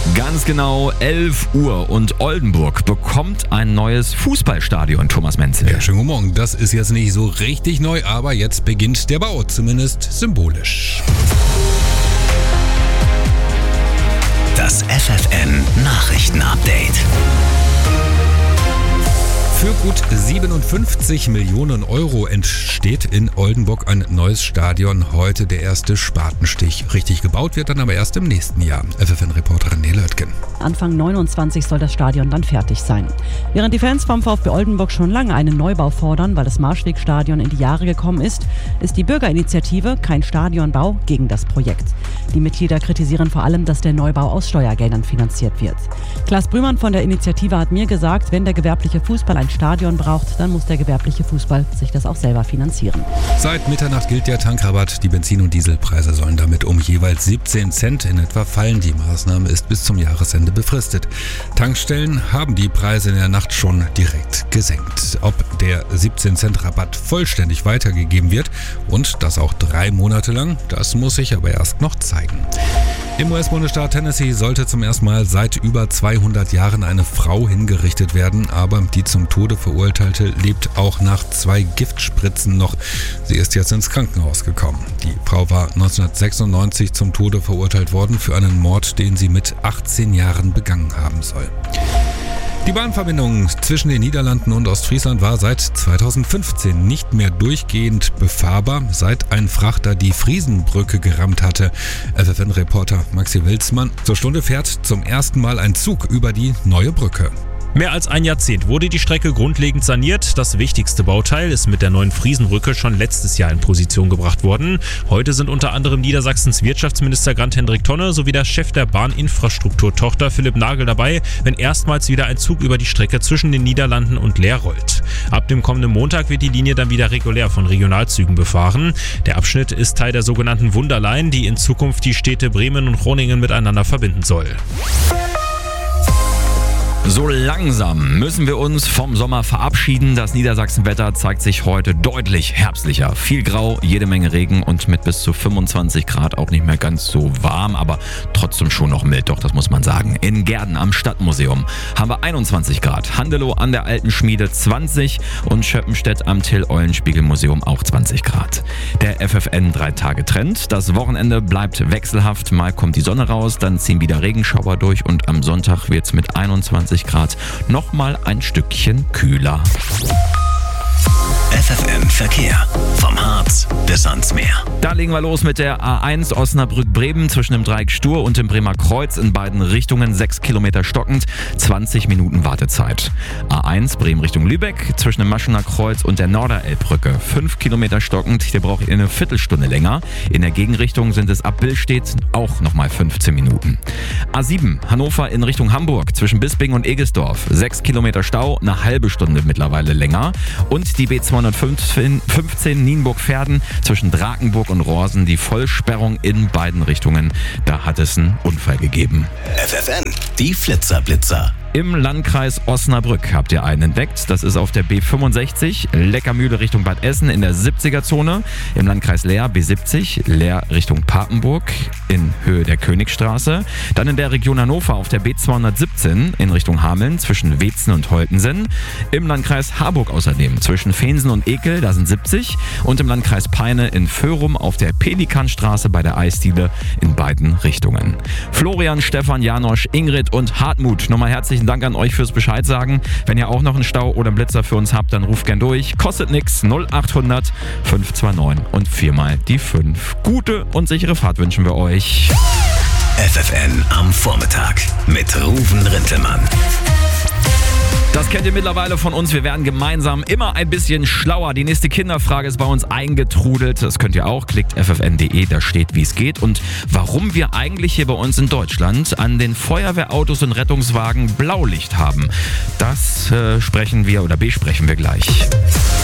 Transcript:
Ganz genau 11 Uhr und Oldenburg bekommt ein neues Fußballstadion, Thomas Menzel. Ja, schönen guten Morgen. Das ist jetzt nicht so richtig neu, aber jetzt beginnt der Bau, zumindest symbolisch. Das FFN Nachrichten-Update. Für gut 57 Millionen Euro entsteht in Oldenburg ein neues Stadion. Heute der erste Spatenstich. Richtig gebaut wird dann aber erst im nächsten Jahr. FFN-Reporterin Nele Oettgen. Anfang 29 soll das Stadion dann fertig sein. Während die Fans vom VfB Oldenburg schon lange einen Neubau fordern, weil das Marschwegstadion in die Jahre gekommen ist, ist die Bürgerinitiative Kein Stadionbau gegen das Projekt. Die Mitglieder kritisieren vor allem, dass der Neubau aus Steuergeldern finanziert wird. Klaas Brümann von der Initiative hat mir gesagt, wenn der gewerbliche Fußball ein Stadion braucht, dann muss der gewerbliche Fußball sich das auch selber finanzieren. Seit Mitternacht gilt der Tankrabatt. Die Benzin- und Dieselpreise sollen damit um jeweils 17 Cent in etwa fallen. Die Maßnahme ist bis zum Jahresende befristet. Tankstellen haben die Preise in der Nacht schon direkt gesenkt. Ob der 17 Cent Rabatt vollständig weitergegeben wird und das auch 3 Monate lang, das muss sich aber erst noch zeigen. Im US-Bundesstaat Tennessee sollte zum ersten Mal seit über 200 Jahren eine Frau hingerichtet werden, aber die zum Tode Verurteilte lebt auch nach 2 Giftspritzen noch. Sie ist jetzt ins Krankenhaus gekommen. Die Frau war 1996 zum Tode verurteilt worden für einen Mord, den sie mit 18 Jahren begangen haben soll. Die Bahnverbindung zwischen den Niederlanden und Ostfriesland war seit 2015 nicht mehr durchgehend befahrbar, seit ein Frachter die Friesenbrücke gerammt hatte. FFN-Reporter Maxi Wilsmann. Zur Stunde fährt zum ersten Mal ein Zug über die neue Brücke. Mehr als ein Jahrzehnt wurde die Strecke grundlegend saniert. Das wichtigste Bauteil ist mit der neuen Friesenbrücke schon letztes Jahr in Position gebracht worden. Heute sind unter anderem Niedersachsens Wirtschaftsminister Grant-Hendrik Tonne sowie der Chef der Bahninfrastrukturtochter Philipp Nagel dabei, wenn erstmals wieder ein Zug über die Strecke zwischen den Niederlanden und Leer rollt. Ab dem kommenden Montag wird die Linie dann wieder regulär von Regionalzügen befahren. Der Abschnitt ist Teil der sogenannten Wunderline, die in Zukunft die Städte Bremen und Groningen miteinander verbinden soll. So langsam müssen wir uns vom Sommer verabschieden. Das Niedersachsenwetter zeigt sich heute deutlich herbstlicher. Viel Grau, jede Menge Regen und mit bis zu 25 Grad auch nicht mehr ganz so warm, aber trotzdem schon noch mild, doch das muss man sagen. In Gehrden am Stadtmuseum haben wir 21 Grad, Handelow an der Alten Schmiede 20 und Schöppenstedt am Till-Eulenspiegel-Museum auch 20 Grad. Der FFN 3-Tage-Trend. Das Wochenende bleibt wechselhaft. Mal kommt die Sonne raus, dann ziehen wieder Regenschauer durch und am Sonntag wird es mit 21 Grad nochmal ein Stückchen kühler. FFN Verkehr. Vom Harz bis ans Meer. Da legen wir los mit der A1 Osnabrück-Bremen zwischen dem Dreieck Stur und dem Bremer Kreuz in beiden Richtungen 6 Kilometer stockend, 20 Minuten Wartezeit. A1 Bremen Richtung Lübeck zwischen dem Maschener Kreuz und der Norderelbbrücke 5 Kilometer stockend, hier braucht ihr eine Viertelstunde länger. In der Gegenrichtung sind es ab Billstedt auch nochmal 15 Minuten. A7 Hannover in Richtung Hamburg zwischen Bisping und Egesdorf 6 Kilometer Stau, eine halbe Stunde mittlerweile länger. Und die B215 Nienburg-Verden zwischen Drakenburg und Rorsen, die Vollsperrung in beiden Richtungen. Da hat es einen Unfall gegeben. FFN, die Flitzer-Blitzer. Im Landkreis Osnabrück habt ihr einen entdeckt. Das ist auf der B65 Leckermühle Richtung Bad Essen in der 70er-Zone. Im Landkreis Leer B70 Leer Richtung Papenburg in Höhe der Königstraße. Dann in der Region Hannover auf der B217 in Richtung Hameln zwischen Wetzen und Holtensen. Im Landkreis Harburg außerdem zwischen Feensen und Ekel, da sind 70. Und im Landkreis Peine in Föhrum auf der Pelikanstraße bei der Eisdiele in beiden Richtungen. Florian, Stefan, Janosch, Ingrid und Hartmut, nochmal herzlichen Dank an euch fürs Bescheid sagen. Wenn ihr auch noch einen Stau oder einen Blitzer für uns habt, dann ruft gern durch. Kostet nix. 0800 529 und 4 mal die 5. Gute und sichere Fahrt wünschen wir euch. FFN am Vormittag mit Ruven Rintelmann. Das kennt ihr mittlerweile von uns. Wir werden gemeinsam immer ein bisschen schlauer. Die nächste Kinderfrage ist bei uns eingetrudelt. Das könnt ihr auch. Klickt ffn.de, da steht, wie es geht. Und warum wir eigentlich hier bei uns in Deutschland an den Feuerwehrautos und Rettungswagen Blaulicht haben, das besprechen wir gleich.